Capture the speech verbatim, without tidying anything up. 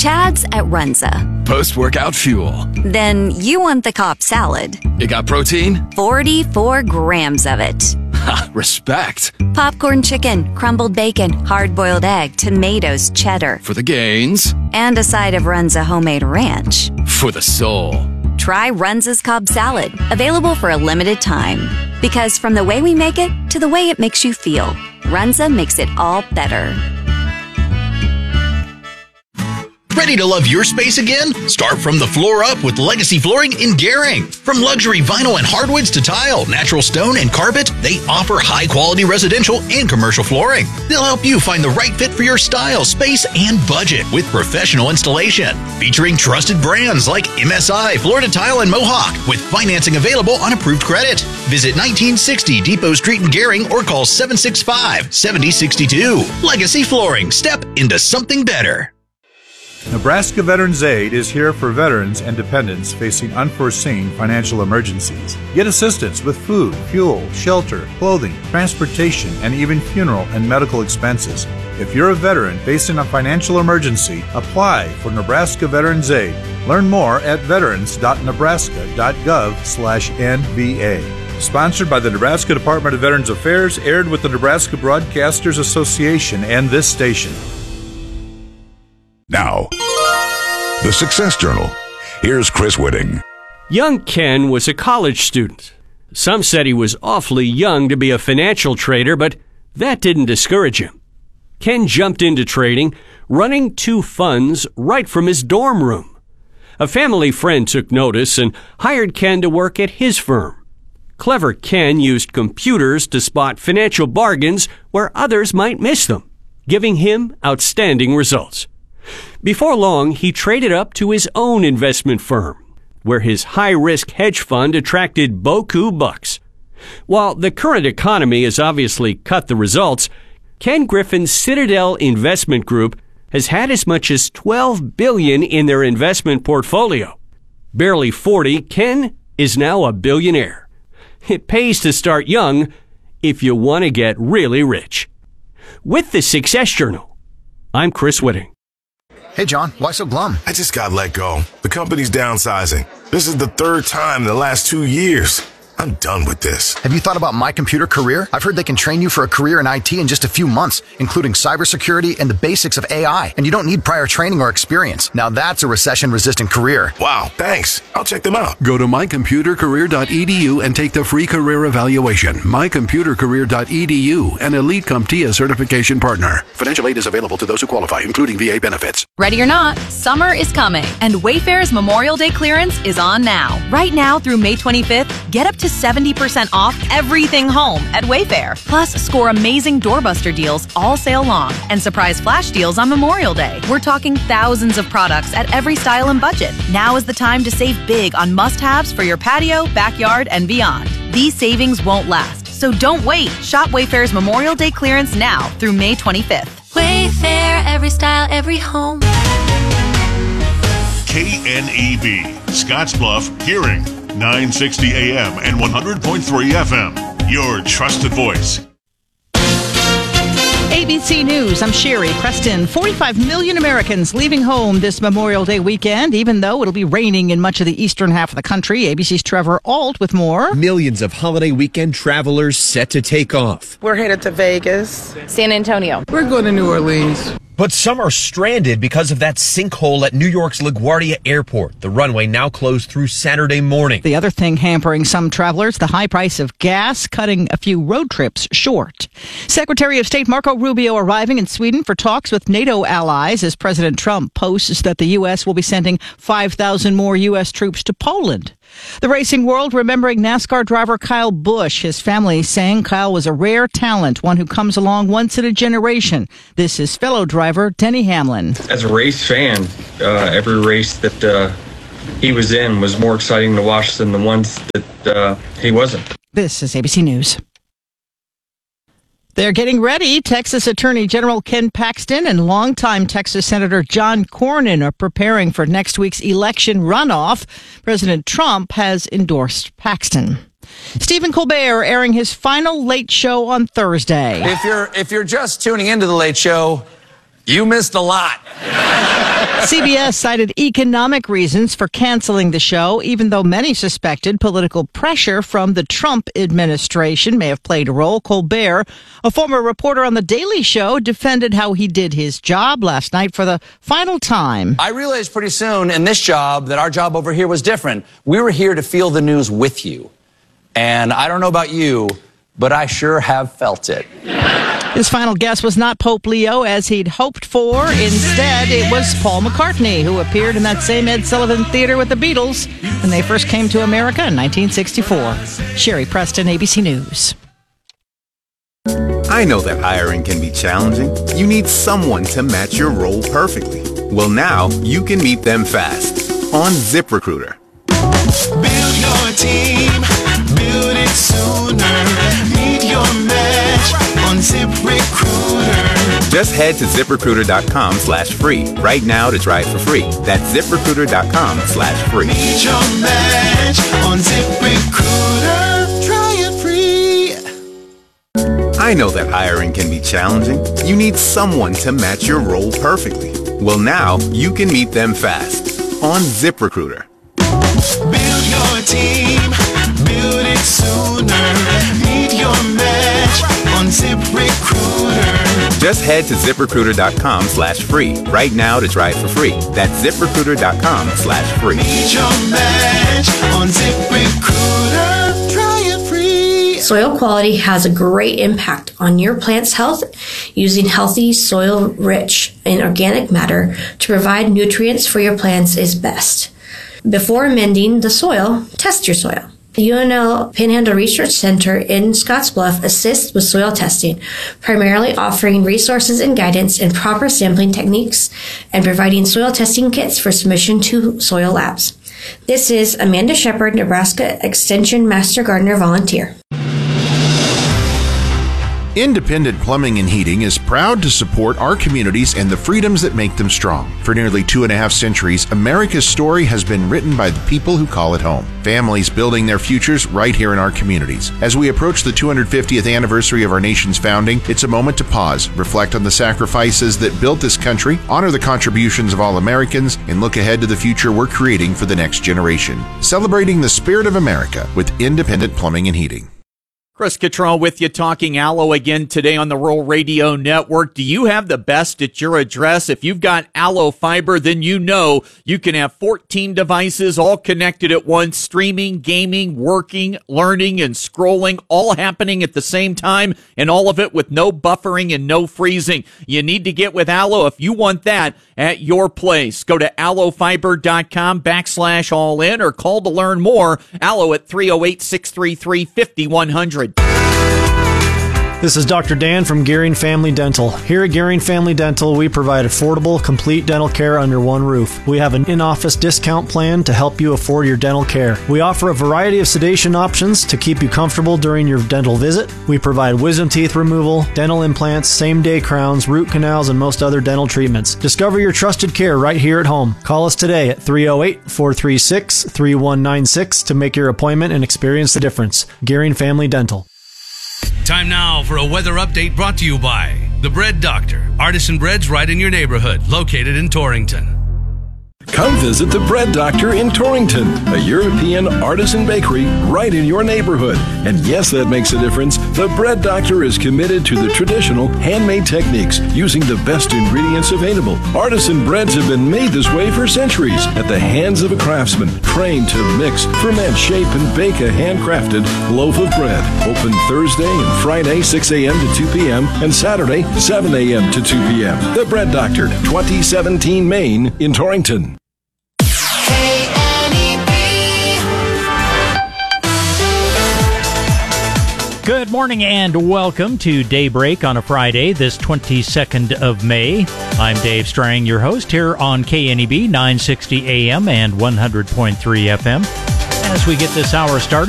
Chad's at Runza. Post-workout fuel. Then you want the Cobb salad. It got protein? forty-four grams of it. Ha, respect. Popcorn chicken, crumbled bacon, hard-boiled egg, tomatoes, cheddar. For the gains. And a side of Runza homemade ranch. For the soul. Try Runza's Cobb salad, available for a limited time. Because from the way we make it to the way it makes you feel, Runza makes it all better. Ready to love your space again? Start from the floor up with Legacy Flooring in Gering. From luxury vinyl and hardwoods to tile, natural stone, and carpet, they offer high-quality residential and commercial flooring. They'll help you find the right fit for your style, space, and budget with professional installation. Featuring trusted brands like M S I, Florida Tile, and Mohawk, with financing available on approved credit. Visit nineteen sixty Depot Street in Gering or call seven six five, seven zero six two. Legacy Flooring. Step into something better. Nebraska Veterans Aid is here for veterans and dependents facing unforeseen financial emergencies. Get assistance with food, fuel, shelter, clothing, transportation, and even funeral and medical expenses. If you're a veteran facing a financial emergency, apply for Nebraska Veterans Aid. Learn more at veterans dot nebraska dot gov slash N V A. Sponsored by the Nebraska Department of Veterans Affairs, aired with the Nebraska Broadcasters Association and this station. Now, the Success Journal. Here's Chris Whitting. Young Ken was a college student. Some said he was awfully young to be a financial trader, but that didn't discourage him. Ken jumped into trading, running two funds right from his dorm room. A family friend took notice and hired Ken to work at his firm. Clever Ken used computers to spot financial bargains where others might miss them, giving him outstanding results. Before long, he traded up to his own investment firm, where his high-risk hedge fund attracted beaucoup bucks. While the current economy has obviously cut the results, Ken Griffin's Citadel Investment Group has had as much as twelve billion dollars in their investment portfolio. Barely forty, Ken is now a billionaire. It pays to start young if you want to get really rich. With the Success Journal, I'm Chris Whitting. Hey, John, why so glum? I just got let go. The company's downsizing. This is the third time in the last two years. I'm done with this. Have you thought about My Computer Career? I've heard they can train you for a career in I T in just a few months, including cybersecurity and the basics of A I. And you don't need prior training or experience. Now that's a recession-resistant career. Wow, thanks. I'll check them out. Go to my computer career dot e d u and take the free career evaluation. my computer career dot e d u, an Elite CompTIA certification partner. Financial aid is available to those who qualify, including V A benefits. Ready or not, summer is coming, and Wayfair's Memorial Day clearance is on now. Right now through May twenty-fifth, get up to seventy percent off everything home at Wayfair. Plus, score amazing doorbuster deals all sale long and surprise flash deals on Memorial Day. We're talking thousands of products at every style and budget. Now is the time to save big on must-haves for your patio, backyard, and beyond. These savings won't last, so don't wait. Shop Wayfair's Memorial Day clearance now through May twenty-fifth. Wayfair, every style, every home. K N E B, Scottsbluff, Gering, nine sixty A M and one hundred point three F M. Your trusted voice. A B C News, I'm Sherry Preston. forty-five million Americans leaving home this Memorial Day weekend, even though it'll be raining in much of the eastern half of the country. A B C's Trevor Ault with more. Millions of holiday weekend travelers set to take off. We're headed to Vegas. San Antonio. We're going to New Orleans. But some are stranded because of that sinkhole at New York's LaGuardia Airport. The runway now closed through Saturday morning. The other thing hampering some travelers, the high price of gas, cutting a few road trips short. Secretary of State Marco Rubio arriving in Sweden for talks with NATO allies as President Trump posts that the U S will be sending five thousand more U S troops to Poland. The racing world remembering NASCAR driver Kyle Busch. His family saying Kyle was a rare talent, one who comes along once in a generation. This is fellow driver Denny Hamlin. As a race fan, uh, every race that uh, he was in was more exciting to watch than the ones that uh, he wasn't. This is A B C News. They're getting ready. Texas Attorney General Ken Paxton and longtime Texas Senator John Cornyn are preparing for next week's election runoff. President Trump has endorsed Paxton. Stephen Colbert airing his final Late Show on Thursday. If you're if you're just tuning into the Late Show, you missed a lot. C B S cited economic reasons for canceling the show, even though many suspected political pressure from the Trump administration may have played a role. Colbert, a former reporter on The Daily Show, defended how he did his job last night for the final time. I realized pretty soon in this job that our job over here was different. We were here to feel the news with you. And I don't know about you, but I sure have felt it. His final guest was not Pope Leo, as he'd hoped for. Instead, it was Paul McCartney, who appeared in that same Ed Sullivan Theater with the Beatles when they first came to America in nineteen sixty-four. Sherry Preston, A B C News. I know that hiring can be challenging. You need someone to match your role perfectly. Well, now you can meet them fast on ZipRecruiter. Build your team, build it sooner. Meet your match on ZipRecruiter. Just head to ZipRecruiter.com slash free right now to try it for free. That's ZipRecruiter.com slash free. Meet your match on ZipRecruiter. Try it free. I know that hiring can be challenging. You need someone to match your role perfectly. Well, now you can meet them fast on ZipRecruiter. Build your team, build it sooner. Meet your match on ZipRecruiter. Just head to ZipRecruiter.com slash free right now to try it for free. That's ZipRecruiter.com slash free. Meet your match on ZipRecruiter. Try it free. Soil quality has a great impact on your plant's health. Using healthy, soil-rich, and organic matter to provide nutrients for your plants is best. Before amending the soil, test your soil. The U N L Panhandle Research Center in Scottsbluff assists with soil testing, primarily offering resources and guidance in proper sampling techniques and providing soil testing kits for submission to soil labs. This is Amanda Shepard, Nebraska Extension Master Gardener Volunteer. Independent Plumbing and Heating is proud to support our communities and the freedoms that make them strong. For nearly two and a half centuries, America's story has been written by the people who call it home. Families building their futures right here in our communities. As we approach the two hundred fiftieth anniversary of our nation's founding, it's a moment to pause, reflect on the sacrifices that built this country, honor the contributions of all Americans, and look ahead to the future we're creating for the next generation. Celebrating the spirit of America with Independent Plumbing and Heating. Chris Cottrell with you, talking Allo again today on the Rural Radio Network. Do you have the best at your address? If you've got Allo Fiber, then you know you can have fourteen devices all connected at once, streaming, gaming, working, learning, and scrolling, all happening at the same time, and all of it with no buffering and no freezing. You need to get with Allo if you want that at your place. Go to allofiber.com backslash all in or call to learn more. Allo at three oh eight, six three three, five one zero zero. This is Doctor Dan from Gearing Family Dental. Here at Gearing Family Dental, we provide affordable, complete dental care under one roof. We have an in-office discount plan to help you afford your dental care. We offer a variety of sedation options to keep you comfortable during your dental visit. We provide wisdom teeth removal, dental implants, same-day crowns, root canals, and most other dental treatments. Discover your trusted care right here at home. Call us today at three oh eight, four three six, three one nine six to make your appointment and experience the difference. Gearing Family Dental. Time now for a weather update brought to you by The Bread Doctor. Artisan breads right in your neighborhood, located in Torrington. Come visit The Bread Doctor in Torrington, a European artisan bakery right in your neighborhood. And yes, that makes a difference. The Bread Doctor is committed to the traditional handmade techniques using the best ingredients available. Artisan breads have been made this way for centuries at the hands of a craftsman trained to mix, ferment, shape, and bake a handcrafted loaf of bread. Open Thursday and Friday, six a.m. to two p.m. and Saturday, seven a.m. to two p.m. The Bread Doctor, twenty seventeen Main in Torrington. Good morning and welcome to Daybreak on a Friday, this twenty-second of May. I'm Dave Strang, your host here on K N E B nine sixty A M and one hundred point three F M. As we get this hour started,